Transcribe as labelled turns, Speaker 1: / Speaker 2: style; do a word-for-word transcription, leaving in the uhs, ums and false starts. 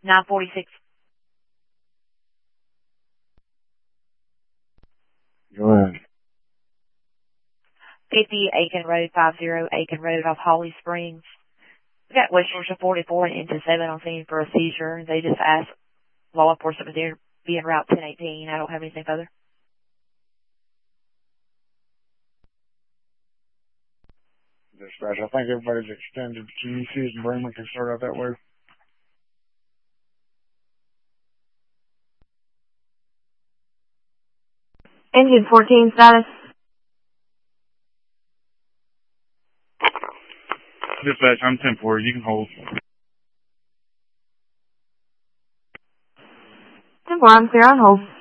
Speaker 1: nine forty-six.
Speaker 2: Go ahead.
Speaker 1: fifty Aiken Road, fifty Aiken Road off Holly Springs. We got West Georgia forty-four and into seven on scene for a seizure. They just asked law enforcement was there be en route ten eighteen. I don't have anything further.
Speaker 2: Dispatch, I think everybody's extended. Can you see if Bremen can start out that way?
Speaker 3: Engine fourteen status.
Speaker 2: Dispatch, I'm ten four. You can hold.
Speaker 3: ten four, I'm clear on hold.